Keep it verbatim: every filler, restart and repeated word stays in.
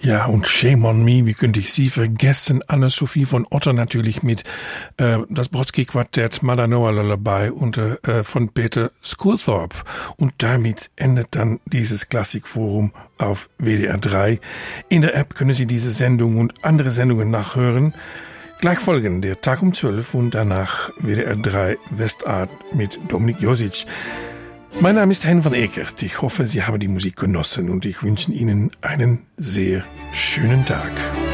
Ja, und Shame on Me, wie könnte ich sie vergessen? Anne-Sophie von Otter natürlich mit äh, das Brodsky-Quartett, Malanoa Lullaby und äh, von Peter Sculthorpe. Und damit endet dann dieses Klassikforum auf W D R drei. In der App können Sie diese Sendung und andere Sendungen nachhören. Gleich folgen der Tag um zwölf und danach W D R drei Westart mit Dominik Josic. Mein Name ist Hein van Ekert. Ich hoffe, Sie haben die Musik genossen und ich wünsche Ihnen einen sehr schönen Tag.